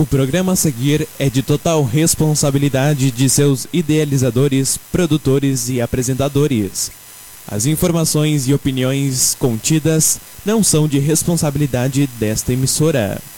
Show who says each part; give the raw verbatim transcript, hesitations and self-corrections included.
Speaker 1: O programa a seguir é de total responsabilidade de seus idealizadores, produtores e apresentadores. As informações e opiniões contidas não são de responsabilidade desta emissora.